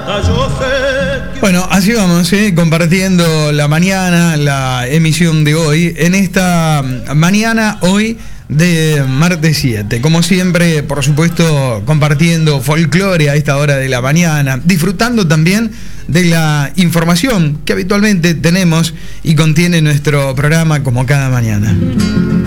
Bueno, así vamos, compartiendo la mañana, la emisión de hoy, en esta mañana hoy de martes 7. Como siempre, por supuesto, compartiendo folclore a esta hora de la mañana, disfrutando también de la información que habitualmente tenemos y contiene nuestro programa como cada mañana.